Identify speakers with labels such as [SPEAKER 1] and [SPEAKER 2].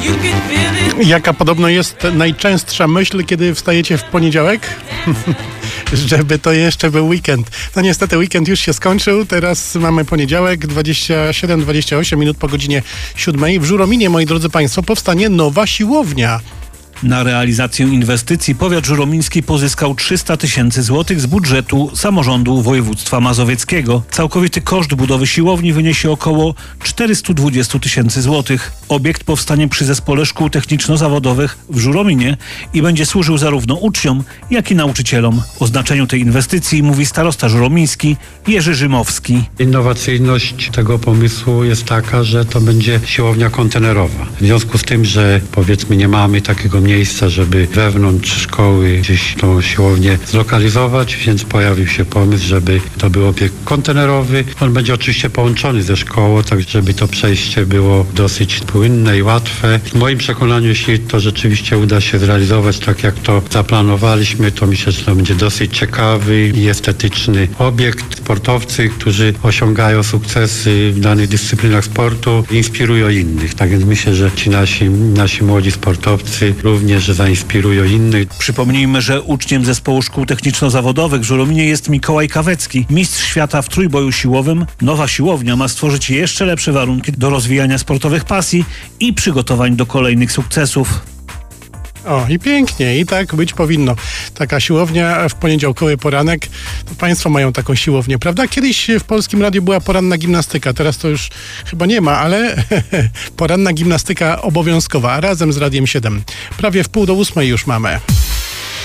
[SPEAKER 1] Jaka podobno jest najczęstsza myśl, kiedy wstajecie w poniedziałek? Żeby to jeszcze był weekend. No niestety weekend już się skończył, teraz mamy poniedziałek, 27-28 minut po godzinie 7. W Żurominie, moi drodzy państwo, powstanie nowa siłownia.
[SPEAKER 2] Na realizację inwestycji powiat żuromiński pozyskał 300 000 złotych z budżetu samorządu województwa mazowieckiego. Całkowity koszt budowy siłowni wyniesie około 420 000 złotych. Obiekt powstanie przy Zespole Szkół Techniczno-Zawodowych w Żurominie i będzie służył zarówno uczniom, jak i nauczycielom. O znaczeniu tej inwestycji mówi starosta żuromiński Jerzy Rzymowski.
[SPEAKER 3] Innowacyjność tego pomysłu jest taka, że to będzie siłownia kontenerowa. W związku z tym, że powiedzmy nie mamy takiego miejsca, żeby wewnątrz szkoły gdzieś tą siłownię zlokalizować, więc pojawił się pomysł, żeby to był obiekt kontenerowy. On będzie oczywiście połączony ze szkołą, tak żeby to przejście było dosyć płynne i łatwe. W moim przekonaniu, jeśli to rzeczywiście uda się zrealizować tak, jak to zaplanowaliśmy, to myślę, że to będzie dosyć ciekawy i estetyczny obiekt. Sportowcy, którzy osiągają sukcesy w danych dyscyplinach sportu, inspirują innych. Tak więc myślę, że ci nasi młodzi sportowcy również zainspirują innych.
[SPEAKER 2] Przypomnijmy, że uczniem Zespołu Szkół Techniczno-Zawodowych w Żurominie jest Mikołaj Kawecki, mistrz świata w trójboju siłowym. Nowa siłownia ma stworzyć jeszcze lepsze warunki do rozwijania sportowych pasji i przygotowań do kolejnych sukcesów.
[SPEAKER 1] O, i pięknie, i tak być powinno. Taka siłownia w poniedziałkowy poranek. To państwo mają taką siłownię, prawda? Kiedyś w Polskim Radiu była poranna gimnastyka, teraz to już chyba nie ma, ale poranna gimnastyka obowiązkowa, razem z Radiem 7. Prawie w 7:30 już mamy.